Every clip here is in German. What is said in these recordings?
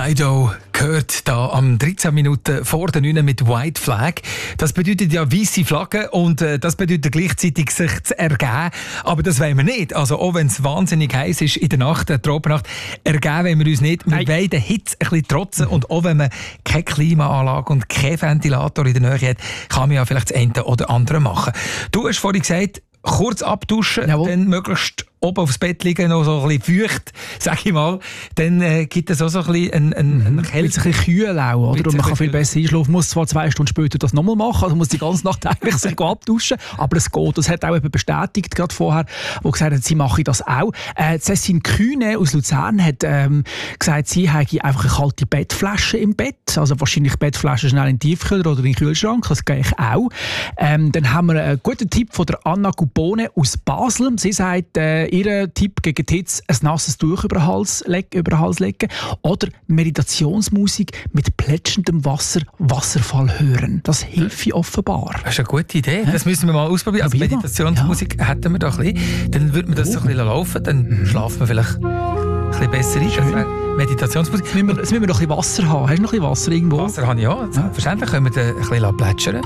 Dido gehört da am 13 Minuten vor der 9 mit White Flag. Das bedeutet ja weisse Flagge und das bedeutet gleichzeitig sich zu ergeben. Aber das wollen wir nicht. Also auch wenn es wahnsinnig heiß ist in der Nacht, der Tropennacht, ergeben wollen wir uns nicht. Wir wollen der Hitze ein bisschen trotzen und auch wenn man keine Klimaanlage und keinen Ventilator in der Nähe hat, kann man ja vielleicht das eine oder andere machen. Du hast vorhin gesagt, kurz abduschen, dann möglichst oben aufs Bett liegen, noch so ein bisschen feucht, sag ich mal, dann gibt es auch so ein bisschen eine Kälte. Ein bisschen kühl auch, oder? Und man kann viel besser einschlafen. Man muss zwar 2 Stunden später das nochmal machen, also muss die ganze Nacht eigentlich sich abduschen, aber es geht. Das hat auch jemand bestätigt, gerade vorher, wo gesagt hat, sie mache das auch. Cécile Kühne aus Luzern hat gesagt, sie habe einfach eine kalte Bettflasche im Bett, also wahrscheinlich Bettflasche schnell in den Tiefkühler oder in den Kühlschrank, das gehe ich auch. Dann haben wir einen guten Tipp von der Anna Gubone aus Basel. Sie sagt, ihr Tipp gegen die Hitze, ein nasses Tuch über den Hals legen oder Meditationsmusik mit plätschendem Wasser, Wasserfall hören. Das hilft offenbar. Das ist eine gute Idee. Das müssen wir mal ausprobieren. Also Meditationsmusik hätten wir da ein bisschen. Dann würde man das so ein bisschen laufen, dann schlafen wir vielleicht ein bisschen besser ein. Meditationsmusik. Jetzt müssen wir noch ein bisschen Wasser haben. Hast du noch ein bisschen Wasser irgendwo? Wasser habe ich ja. Selbstverständlich können wir ein bisschen plätschern.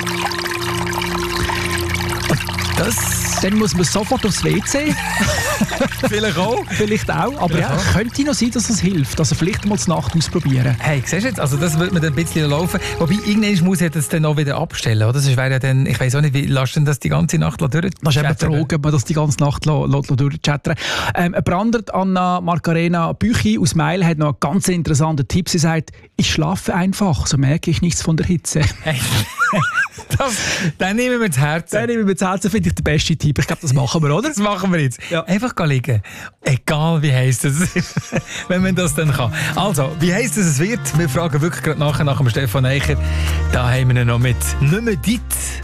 Dann muss man sofort aufs WC. Vielleicht auch. Vielleicht auch. Aber ja, könnte noch sein, dass es hilft. Also vielleicht mal die Nacht ausprobieren. Hey, siehst du jetzt? Also das wird man dann ein bisschen laufen. Wobei, irgendwann muss ich das dann auch wieder abstellen. Oder? Das wäre ja dann, ich weiss auch nicht, wie lässt denn das die ganze Nacht durch? Das ist eben Drogen, man das die ganze Nacht durchchattern. Brandert Anna Marcarena Büchi aus Meil hat noch einen ganz interessanten Tipp. Sie sagt, ich schlafe einfach, so merke ich nichts von der Hitze. Hey. Den nehmen wir zu Herzen. Finde ich der beste Tipp. Ich glaube, das machen wir, oder? Das machen wir jetzt. Ja. Einfach liegen. Egal wie heiß es ist, wenn man das dann kann. Also, wie heiß es wird, wir fragen wirklich gerade nach dem Stefan Eicher. Da haben wir ihn noch mit «Nicht mehr dit».